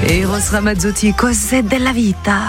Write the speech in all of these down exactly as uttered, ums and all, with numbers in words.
Eros Ramazzotti, Cose della vita.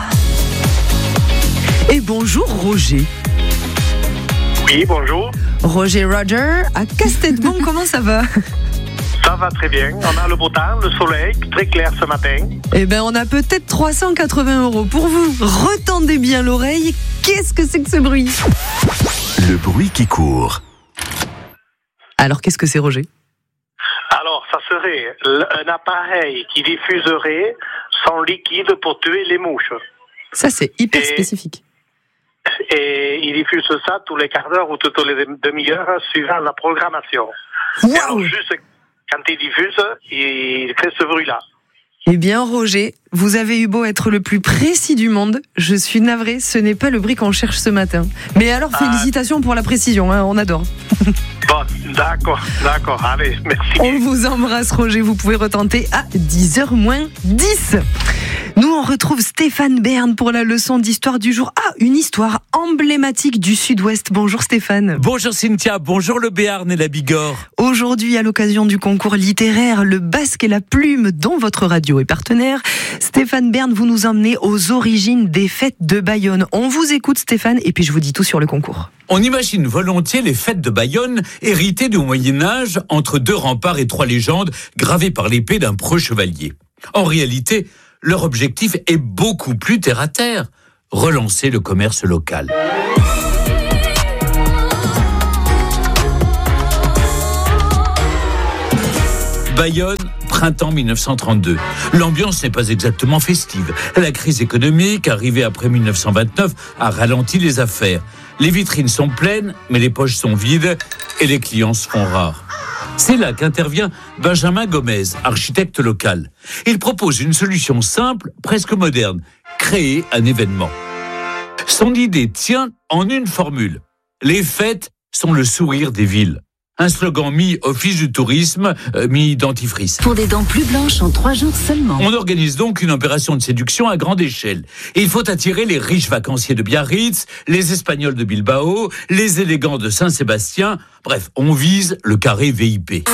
Et bonjour Roger. Oui, bonjour. Roger Roger, à Castelbon, comment ça va? Ça va très bien. On a le beau temps, le soleil, très clair ce matin. Eh bien, on a peut-être trois cent quatre-vingts euros pour vous. Retendez bien l'oreille. Qu'est-ce que c'est que ce bruit? Le bruit qui court. Alors, qu'est-ce que c'est, Roger? Alors, ça serait un appareil qui diffuserait son liquide pour tuer les mouches. Ça, c'est hyper Et... spécifique. Et il diffuse ça tous les quarts d'heure ou toutes les demi-heures suivant la programmation. Wow. Et alors, juste quand il diffuse, il fait ce bruit-là. Eh bien, Roger, vous avez eu beau être le plus précis du monde, je suis navrée, ce n'est pas le bruit qu'on cherche ce matin. Mais alors, ah. félicitations pour la précision, hein, on adore. Bon, d'accord, d'accord, allez, merci. On vous embrasse, Roger, vous pouvez retenter à dix heures moins dix. Nous, on retrouve Stéphane Bern pour la leçon d'histoire du jour. Ah, une histoire emblématique du Sud-Ouest. Bonjour Stéphane. Bonjour Cynthia, bonjour le Béarn et la Bigorre. Aujourd'hui, à l'occasion du concours littéraire Le Basque et la Plume, dont votre radio est partenaire, Stéphane Bern, vous nous emmenez aux origines des fêtes de Bayonne. On vous écoute Stéphane, et puis je vous dis tout sur le concours. On imagine volontiers les fêtes de Bayonne héritées du Moyen-Âge entre deux remparts et trois légendes gravées par l'épée d'un preux chevalier. En réalité, leur objectif est beaucoup plus terre-à-terre, relancer le commerce local. Bayonne, printemps mille neuf cent trente-deux. L'ambiance n'est pas exactement festive. La crise économique, arrivée après mille neuf cent vingt-neuf, a ralenti les affaires. Les vitrines sont pleines, mais les poches sont vides et les clients se font rares. C'est là qu'intervient Benjamin Gomez, architecte local. Il propose une solution simple, presque moderne, créer un événement. Son idée tient en une formule. Les fêtes sont le sourire des villes. Un slogan mi-office du tourisme, euh, mi-dentifrice. Pour des dents plus blanches en trois jours seulement. On organise donc une opération de séduction à grande échelle. Il faut attirer les riches vacanciers de Biarritz, les Espagnols de Bilbao, les élégants de Saint-Sébastien. Bref, on vise le carré V I P.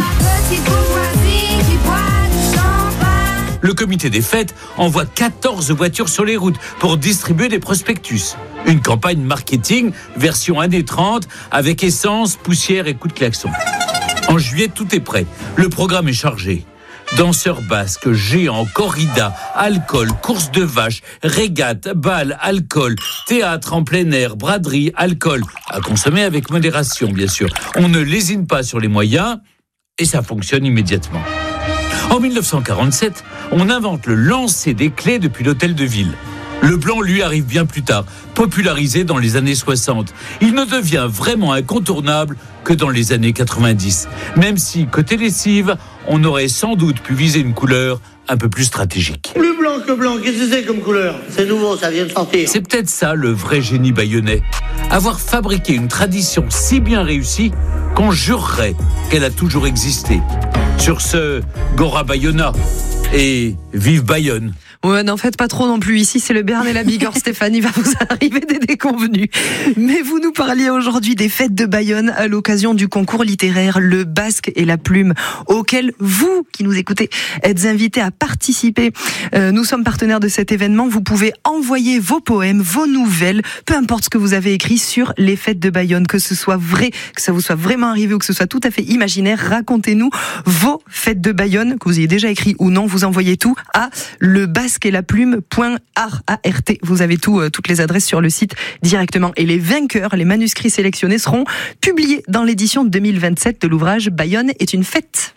Le comité des fêtes envoie quatorze voitures sur les routes pour distribuer des prospectus. Une campagne marketing version années trente avec essence, poussière et coups de klaxon. En juillet, tout est prêt. Le programme est chargé. Danseurs basques, géants, corrida, alcool, course de vaches, régate, bal, alcool, théâtre en plein air, braderie, alcool. À consommer avec modération, bien sûr. On ne lésine pas sur les moyens et ça fonctionne immédiatement. En mille neuf cent quarante-sept, on invente le lancer des clés depuis l'hôtel de ville. Le blanc, lui, arrive bien plus tard, popularisé dans les années soixante. Il ne devient vraiment incontournable que dans les années quatre-vingt-dix. Même si, côté lessive, on aurait sans doute pu viser une couleur un peu plus stratégique. Plus blanc que blanc, qu'est-ce que c'est comme couleur? C'est nouveau, ça vient de sortir. C'est peut-être ça le vrai génie bayonnais. Avoir fabriqué une tradition si bien réussie qu'on jurerait qu'elle a toujours existé. Sur ce, Gora Bayonna et vive Bayonne. Ouais, n'en faites pas trop non plus. Ici, c'est le Béarn et la Bigorre. Stéphane, il va vous arriver des déconvenus. Mais vous nous parliez aujourd'hui des fêtes de Bayonne à l'occasion du concours littéraire Le Basque et la Plume, auquel vous, qui nous écoutez, êtes invités à participer. Euh, nous sommes partenaires de cet événement. Vous pouvez envoyer vos poèmes, vos nouvelles, peu importe ce que vous avez écrit sur les fêtes de Bayonne, que ce soit vrai, que ça vous soit vraiment arrivé ou que ce soit tout à fait imaginaire. Racontez-nous vos fêtes de Bayonne, que vous ayez déjà écrit ou non. Vous envoyez tout à le basque et la plume.art. Vous avez tout, euh, toutes les adresses sur le site directement. Et les vainqueurs, les manuscrits sélectionnés seront publiés dans l'édition deux mille vingt-sept de l'ouvrage Bayonne est une fête.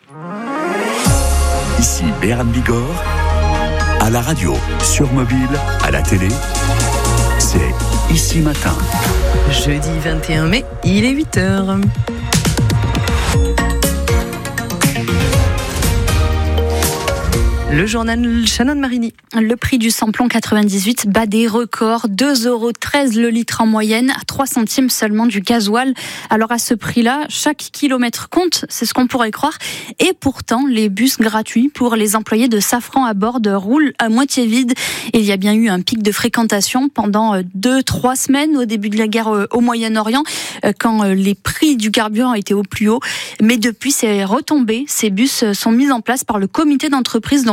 Ici Béarn Bigorre, à la radio, sur mobile, à la télé, c'est Ici Matin. Jeudi vingt et un mai, il est huit heures. Le journal Shannon Marini. Le prix du samplon quatre-vingt-dix-huit bat des records. deux euros treize le litre en moyenne, à trois centimes seulement du gasoil. Alors à ce prix-là, chaque kilomètre compte, c'est ce qu'on pourrait croire. Et pourtant, les bus gratuits pour les employés de Safran à bord roulent à moitié vides. Il y a bien eu un pic de fréquentation pendant deux, trois semaines au début de la guerre au Moyen-Orient, quand les prix du carburant étaient au plus haut. Mais depuis, c'est retombé. Ces bus sont mis en place par le comité d'entreprise dont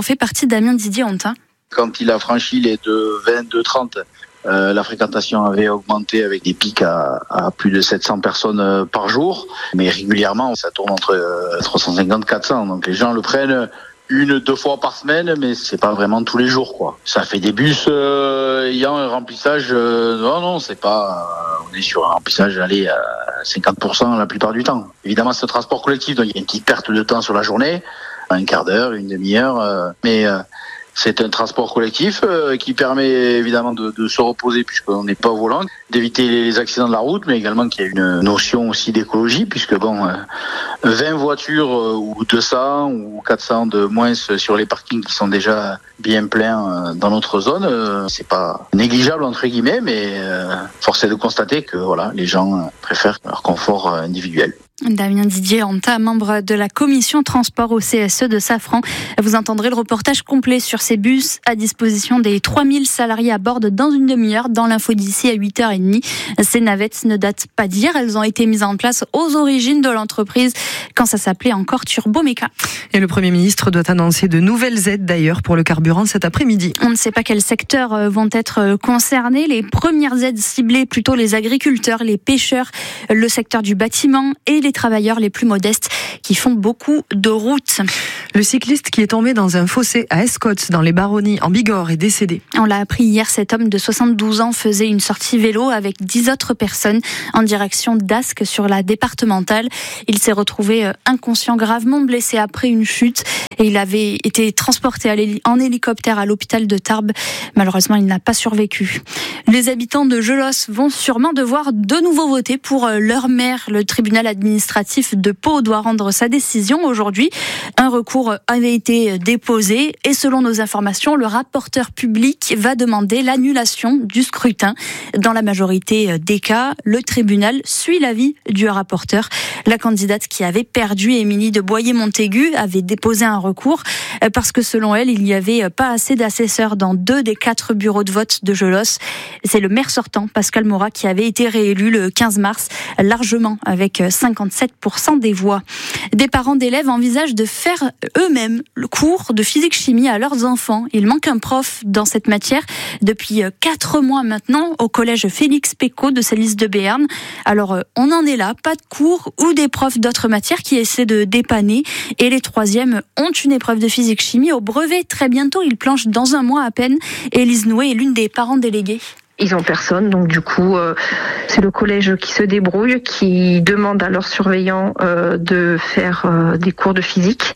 fait partie Damien Didier-Honta. Quand il a franchi les de vingt-deux trente, euh, la fréquentation avait augmenté avec des pics à, à plus de sept cents personnes par jour. Mais régulièrement, ça tourne entre euh, trois cent cinquante et quatre cents. Donc les gens le prennent une, deux fois par semaine, mais c'est pas vraiment tous les jours, quoi. Ça fait des bus euh, ayant un remplissage. Euh, non, non, c'est pas. Euh, on est sur un remplissage, allez, à cinquante pour cent la plupart du temps. Évidemment, c'est un transport collectif, donc il y a une petite perte de temps sur la journée, un quart d'heure, une demi-heure, euh, mais. Euh, C'est un transport collectif euh, qui permet évidemment de, de se reposer puisqu'on n'est pas au volant, d'éviter les accidents de la route, mais également qu'il y a une notion aussi d'écologie puisque bon, euh, vingt voitures euh, ou deux cents ou quatre cents de moins sur les parkings qui sont déjà bien pleins euh, dans notre zone, euh, c'est pas négligeable entre guillemets, mais euh, force est de constater que voilà, les gens préfèrent leur confort individuel. Damien Didier-Honta, membre de la commission transport au C S E de Safran. Vous entendrez le reportage complet sur ces bus à disposition des trois mille salariés à bord dans une demi-heure dans l'info d'ici à huit heures trente. Ces navettes ne datent pas d'hier, elles ont été mises en place aux origines de l'entreprise quand ça s'appelait encore Turboméca. Et le Premier ministre doit annoncer de nouvelles aides d'ailleurs pour le carburant cet après-midi. On ne sait pas quels secteurs vont être concernés. Les premières aides ciblées plutôt les agriculteurs, les pêcheurs, le secteur du bâtiment et les les travailleurs les plus modestes qui font beaucoup de routes. Le cycliste qui est tombé dans un fossé à Escottes, dans les Baronnies, en Bigorre, est décédé. On l'a appris hier, cet homme de soixante-douze ans faisait une sortie vélo avec dix autres personnes en direction d'Ascq sur la départementale. Il s'est retrouvé inconscient, gravement blessé après une chute et il avait été transporté en hélicoptère à l'hôpital de Tarbes. Malheureusement, il n'a pas survécu. Les habitants de Gelos vont sûrement devoir de nouveau voter pour leur maire. Le tribunal administratif de Pau doit rendre sa décision aujourd'hui. Un recours avait été déposé et selon nos informations, le rapporteur public va demander l'annulation du scrutin. Dans la majorité des cas, le tribunal suit l'avis du rapporteur. La candidate qui avait perdu, Émilie de Boyer-Montaigu, avait déposé un recours parce que selon elle, il n'y avait pas assez d'assesseurs dans deux des quatre bureaux de vote de Gelos. C'est le maire sortant, Pascal Maurat, qui avait été réélu le quinze mars, largement avec cinquante-sept pour cent des voix. Des parents d'élèves envisagent de faire eux-mêmes le cours de physique-chimie à leurs enfants. Il manque un prof dans cette matière depuis quatre mois maintenant au collège Félix Pécaud de Célis de Béarn. Alors on en est là, pas de cours ou des profs d'autres matières qui essaient de dépanner. Et les troisièmes ont une épreuve de physique-chimie au brevet très bientôt. Ils planchent dans un mois à peine. Élise Noué est l'une des parents délégués. Ils ont personne, donc du coup, euh, c'est le collège qui se débrouille, qui demande à leurs surveillants euh, de faire euh, des cours de physique.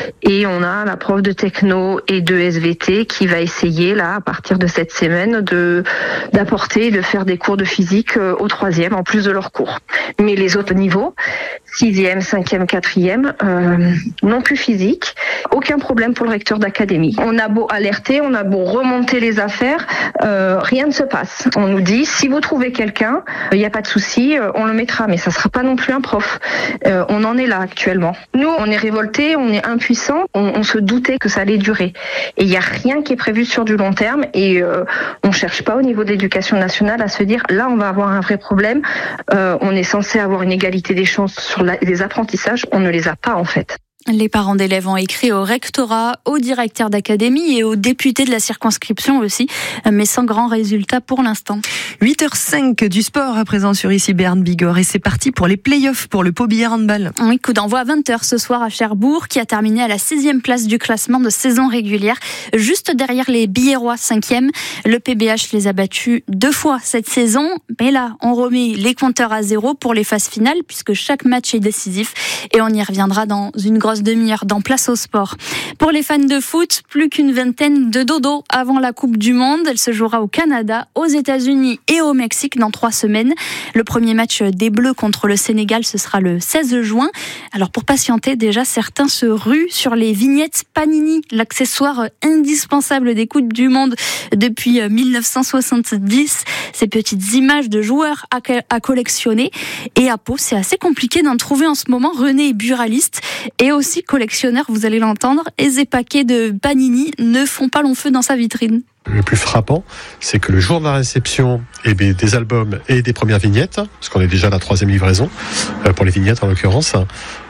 Et on a la prof de techno et de S V T qui va essayer, là, à partir de cette semaine, de d'apporter, de faire des cours de physique euh, au troisième, en plus de leurs cours. Mais les autres niveaux, sixième, cinquième, quatrième, euh, non plus physique. Aucun problème pour le recteur d'académie. On a beau alerter, on a beau remonter les affaires, euh, rien ne se passe. On nous dit, si vous trouvez quelqu'un, il n'y a pas de souci, on le mettra, mais ça ne sera pas non plus un prof. Euh, on en est là actuellement. Nous, on est révoltés, on est impuissants, on, on se doutait que ça allait durer. Et il n'y a rien qui est prévu sur du long terme et euh, on ne cherche pas au niveau de l'éducation nationale à se dire, là, on va avoir un vrai problème. Euh, on est censé avoir une égalité des chances sur la, les apprentissages, on ne les a pas en fait. Les parents d'élèves ont écrit au rectorat, au directeur d'académie et aux députés de la circonscription aussi, mais sans grand résultat pour l'instant. huit heures cinq du sport à présent sur ici Béarn Bigorre et c'est parti pour les playoffs pour le Pau Billard Handball. Oui, coup d'envoi à vingt heures ce soir à Cherbourg qui a terminé à la sixième place du classement de saison régulière, juste derrière les Billérois cinquième. Le P B H les a battus deux fois cette saison, mais là on remet les compteurs à zéro pour les phases finales puisque chaque match est décisif et on y reviendra dans une grosse demi-heure dans Place au Sport. Pour les fans de foot, plus qu'une vingtaine de dodo avant la Coupe du Monde. Elle se jouera au Canada, aux États-Unis et au Mexique dans trois semaines. Le premier match des Bleus contre le Sénégal, ce sera le seize juin. Alors pour patienter, déjà certains se ruent sur les vignettes Panini, l'accessoire indispensable des Coupes du Monde depuis mille neuf cent soixante-dix. Ces petites images de joueurs à collectionner. Et à Pau, c'est assez compliqué d'en trouver en ce moment. René est buraliste et aussi collectionneur, vous allez l'entendre, et ces paquets de Panini ne font pas long feu dans sa vitrine. Le plus frappant, c'est que le jour de la réception eh bien, des albums et des premières vignettes, parce qu'on est déjà à la troisième livraison, euh, pour les vignettes en l'occurrence,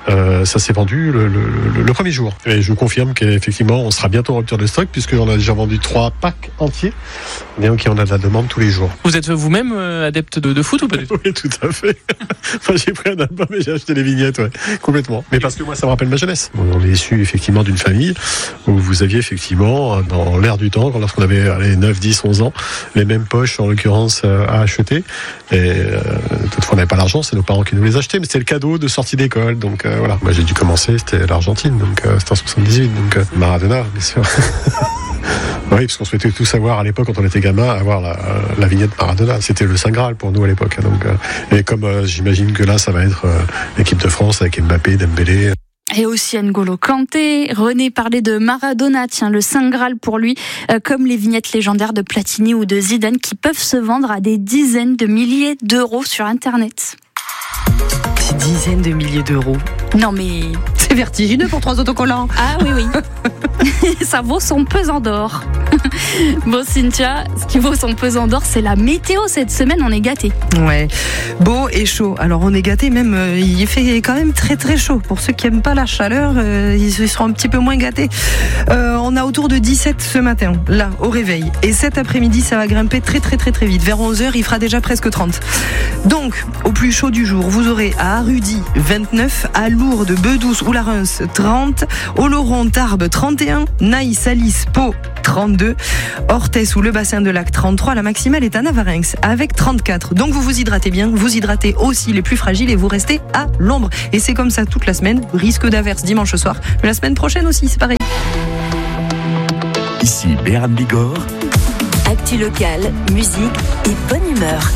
Euh, ça s'est vendu le, le, le, le premier jour. Et je confirme qu'effectivement, on sera bientôt en rupture de stock puisqu'on a déjà vendu trois packs entiers. Et donc, on a de la demande tous les jours. Vous êtes vous-même euh, adepte de, de foot ou pas du tout ? Oui, tout à fait. Enfin, j'ai pris un album et j'ai acheté les vignettes, ouais, complètement. Mais parce que moi, ça me rappelle ma jeunesse. On est issu effectivement d'une famille où vous aviez effectivement, dans l'air du temps, lorsqu'on avait allez, neuf, dix, onze ans, les mêmes poches, en l'occurrence, à acheter. Et euh, toutefois, on n'avait pas l'argent, c'est nos parents qui nous les achetaient, mais c'était le cadeau de sortie d'école. Donc euh, voilà, moi j'ai dû commencer, c'était l'Argentine, donc euh, c'était en soixante-dix-huit, donc euh, Maradona, bien sûr. Oui, parce qu'on souhaitait tout savoir à l'époque, quand on était gamin, avoir la, la vignette Maradona. C'était le Saint Graal pour nous à l'époque. Donc, euh, et comme euh, j'imagine que là, ça va être euh, l'équipe de France avec Mbappé, Dembélé. Et aussi N'Golo Kanté. René parlait de Maradona, tiens, le Saint Graal pour lui, euh, comme les vignettes légendaires de Platini ou de Zidane qui peuvent se vendre à des dizaines de milliers d'euros sur Internet. Des dizaines de milliers d'euros. Non mais... C'est vertigineux pour trois autocollants. Ah oui, oui. Ça vaut son pesant d'or. Bon, Cynthia, ce qui vaut son pesant d'or, c'est la météo. Cette semaine, on est gâtés. Ouais, beau et chaud. Alors, on est gâtés, même, euh, il fait quand même très très chaud. Pour ceux qui n'aiment pas la chaleur, euh, ils seront un petit peu moins gâtés. Euh, on a autour de dix-sept ce matin, là, au réveil. Et cet après-midi, ça va grimper très très très très vite. Vers onze heures, il fera déjà presque trente. Donc, au plus chaud du jour, vous aurez à Arudy, vingt-neuf, à Lourdes, Bedouce ou la Reims, trente, Oloron, Tarbes, trente et un, Naï, Salis, Pau, trente-deux, Orthès ou le bassin de Lac, trente-trois, la maximale est à Navarinx avec trente-quatre. Donc vous vous hydratez bien, vous hydratez aussi les plus fragiles et vous restez à l'ombre. Et c'est comme ça toute la semaine, risque d'averse dimanche soir, mais la semaine prochaine aussi, c'est pareil. Ici Béarn Bigorre. Actu locale, musique et bonne humeur.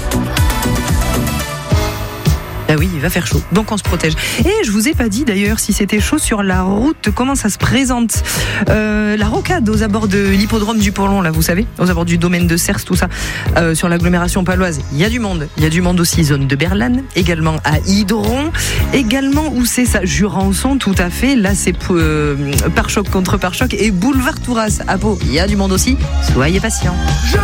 Ah oui, il va faire chaud, donc on se protège. Et je vous ai pas dit d'ailleurs si c'était chaud sur la route, comment ça se présente. Euh, la rocade aux abords de l'hippodrome du Pont-Long, là, vous savez, aux abords du domaine de Cers, tout ça, euh, sur l'agglomération paloise. Il y a du monde. Il y a du monde aussi, zone de Berlane, également à Hydron, également où c'est ça, Jurançon, tout à fait. Là, c'est euh, pare-choc contre pare-choc et boulevard Touras à Pau. Il y a du monde aussi. Soyez patients.